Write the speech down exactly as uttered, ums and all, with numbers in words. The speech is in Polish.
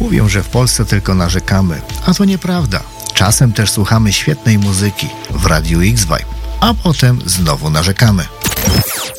Mówią, że w Polsce tylko narzekamy, a to nieprawda. Czasem też słuchamy świetnej muzyki w Radiu X-Vibe, a potem znowu narzekamy.